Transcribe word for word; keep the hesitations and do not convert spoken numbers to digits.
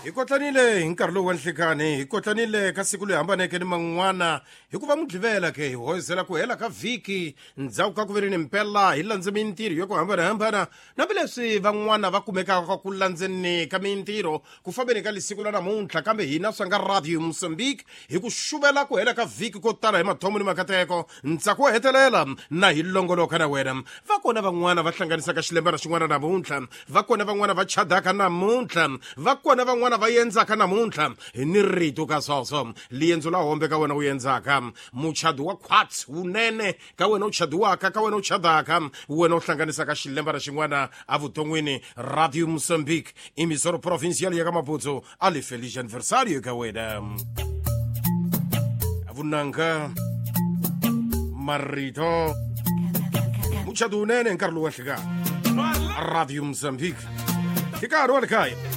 hi kotlanile hi nkarhi lowu wa nhlikani hi kotlanile ka siku leyi hambaneke ni man'wana hikuva mudlivela ke hi hoyisela ku hela ka vhiki ndzhaku ka ku ve ni mpela hi landze mintirho yo ku hambanahambana nambileswi van'wana va kumekaka ku landzeni ka mintirho ku fambeni ka lisiku la namuntlha kambe hina swa nga radio Mozambique hi ku xuvela ku hela ka vhiki ko tala hi mathomo ni makateko ntsako wo hetelela na hi longoloka na wena va kona van'wana va hlanganisaka xilembana xin'wana namuntlha va kona van'wana va chadaka namuntlha va kona van'wana va yenzaka namuntlha hi ni rito ka sweswo liyendzo la hombe ka wena u yenzaka muchado wa khwatsi wunene ka wena u chadiwaka ka wena u chadaka wena u hlanganisaka xilembana xin'wana avuton'wini radio Mozambique emisoro provincial ya ka Maputo ali feliz aniversario ka wena avunanga marito muchado wunene nkarhi lowu wa nhlikani radio Mozambique hi nkarhi wa le kaya